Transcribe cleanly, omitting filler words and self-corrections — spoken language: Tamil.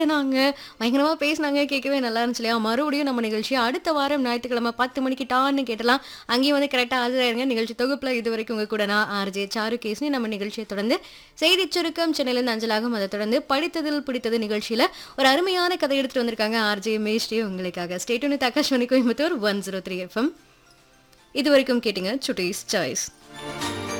நாங்க பயங்கரமா பேசினாங்க. கேட்கவே நல்லா இருந்துச்சு இல்லையா? மறுபடியும் நம்ம நிகழ்ச்சிய அடுத்த வாரம் ஞாயித்துக்கிழமை 10 மணிக்கு டான்னு கேட்டலாம். அங்கேயும் வந்து கரெக்ட்டா ஆஜராயிருங்க. நிகழ்ச்சி தொகுப்புல இதுவரைக்கும் உங்க கூட நான் ஆர்ஜே சாருகேசினி. நம்ம நிகழ்ச்சிய தொடர்ந்து செய்திச் சுருக்கம் சென்னையிலேருந்து அஞ்சலாகும். அதைத் தொடர்ந்து படித்ததில் பிடித்தது நிகழ்ச்சியில ஒரு அருமையான கதை எடுத்துட்டு வந்திருக்காங்க ஆர்ஜே மேஸ்ரீ உங்களுக்காக. Stay tune with Akashvani Coimbatore 103 FM. இதுவரைக்கும் கேட்டீங்க சுட்டீஸ் சாய்ஸ்.